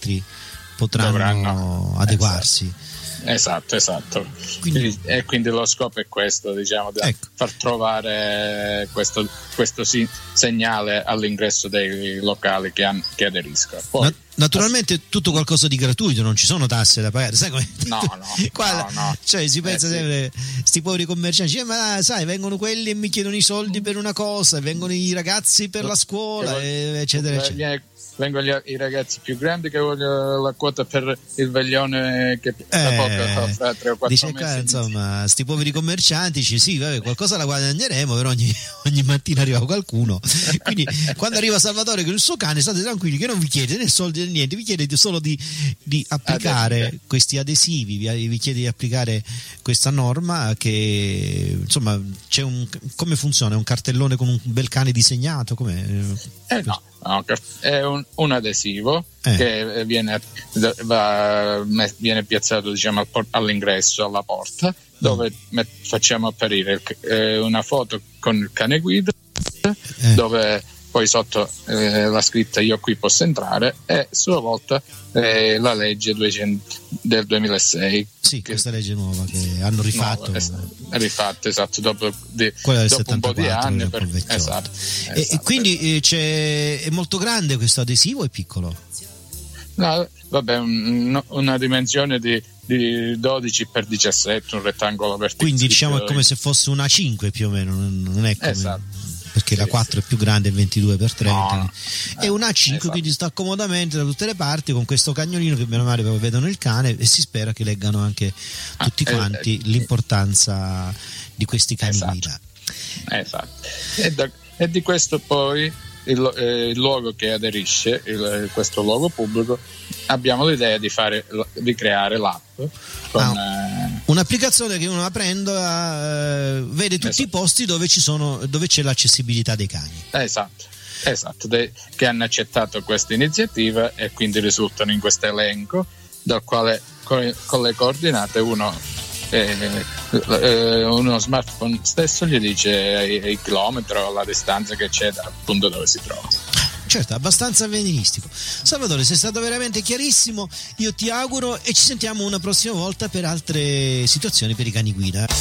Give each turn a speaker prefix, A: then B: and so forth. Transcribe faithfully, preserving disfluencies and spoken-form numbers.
A: altri potranno Dovranno, adeguarsi.
B: Esatto, esatto. Quindi, e quindi lo scopo è questo, diciamo, di ecco. far trovare questo, questo si, segnale all'ingresso dei locali che, han, che aderiscono. Poi,
A: Na- naturalmente tutto qualcosa di gratuito, non ci sono tasse da pagare, sai come?
B: No, no,
A: Qua,
B: no, no.
A: Cioè si pensa
B: eh,
A: sempre, sti sì. poveri commercianti, ma sai, vengono quelli e mi chiedono i soldi per una cosa, vengono i ragazzi per la scuola, e, eccetera, eccetera.
B: Vengono gli, i ragazzi più grandi che vogliono la quota per il veglione che
A: eh,
B: da poco fra tre o quattro
A: dice,
B: mesi.
A: Insomma, sti poveri commercianti dice sì, vabbè, qualcosa la guadagneremo, però ogni, ogni mattina arriva qualcuno. Quindi quando arriva Salvatore con il suo cane, state tranquilli che non vi chiede né soldi né niente, vi chiede solo di, di applicare Adesive. questi adesivi, vi, vi chiede di applicare questa norma che insomma c'è un, come funziona? Un cartellone con un bel cane disegnato? Com'è?
B: Eh no. No, è un, un adesivo eh. che viene, va, viene piazzato, diciamo, all'ingresso, alla porta, dove mm. met, facciamo apparire eh, una foto con il cane guida, eh. dove poi sotto eh, la scritta "io qui posso entrare" e a sua volta eh, la legge duecento del duemilasei.
A: Sì, che, questa legge nuova che hanno rifatto.
B: Nuova, è rifatto, esatto, dopo, di,
A: del
B: dopo un po' di anni. Per, esatto,
A: e,
B: esatto.
A: e quindi eh, c'è, è molto grande questo adesivo o è piccolo?
B: No, vabbè, un, una dimensione di, di dodici per diciassette, un rettangolo verticale.
A: Quindi diciamo è come se fosse una cinque più o meno, non è come...
B: Esatto.
A: Perché sì, la quattro sì. è più grande, è ventidue per trenta,
B: no,
A: è una A cinque, esatto. Quindi sta comodamente da tutte le parti con questo cagnolino che bene o male vedono il cane e si spera che leggano anche tutti ah, quanti eh, l'importanza di questi cani
B: esatto.
A: guida.
B: Esatto. E, da, e di questo poi il, eh, il luogo che aderisce, il, questo luogo pubblico, abbiamo l'idea di fare, di creare l'app con,
A: ah,
B: eh,
A: un'applicazione che uno aprendo eh, vede tutti esatto. i posti dove ci sono, dove c'è l'accessibilità dei cani.
B: Esatto, esatto, de, che hanno accettato questa iniziativa e quindi risultano in questo elenco dal quale con, con le coordinate uno eh, eh, uno smartphone stesso gli dice il, il chilometro, la distanza che c'è dal punto dove si trova.
A: Certo, abbastanza avveniristico. Salvatore, sei stato veramente chiarissimo, io ti auguro e ci sentiamo una prossima volta per altre situazioni per i cani guida.